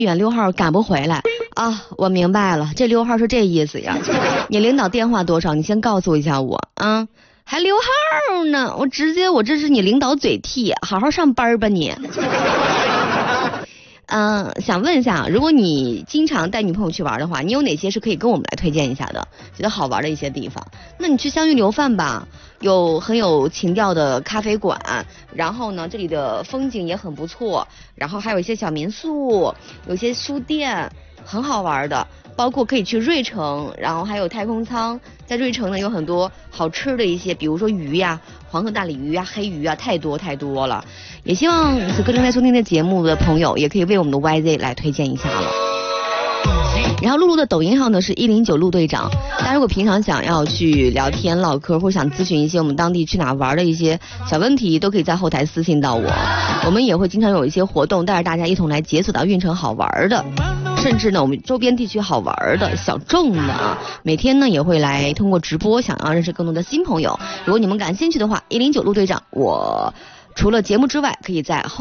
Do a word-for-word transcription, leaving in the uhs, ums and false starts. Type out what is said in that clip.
远六号赶不回来啊！我明白了，这六号是这意思呀。你领导电话多少？你先告诉一下我啊。还溜号呢，我直接我这是你领导嘴替，好好上班吧你。嗯、呃，想问一下，如果你经常带女朋友去玩的话，你有哪些是可以跟我们来推荐一下的？觉得好玩的一些地方？那你去香芋流饭吧，有很有情调的咖啡馆，然后呢，这里的风景也很不错，然后还有一些小民宿，有些书店，很好玩的。包括可以去瑞城，然后还有太空舱，在瑞城呢有很多好吃的一些，比如说鱼呀，黄河大鲤鱼啊、黑鱼啊，太多太多了。也希望此刻正在收听的节目的朋友，也可以为我们的 Y Z 来推荐一下了。然后露露的抖音号呢是一零九陆队长，大家如果平常想要去聊天唠嗑，或者想咨询一些我们当地去哪玩的一些小问题，都可以在后台私信到我。我们也会经常有一些活动，带着大家一同来解锁到运城好玩的，甚至呢我们周边地区好玩的小众的啊，每天呢也会来通过直播，想要认识更多的新朋友。如果你们感兴趣的话，一零九陆队长，我除了节目之外，可以在后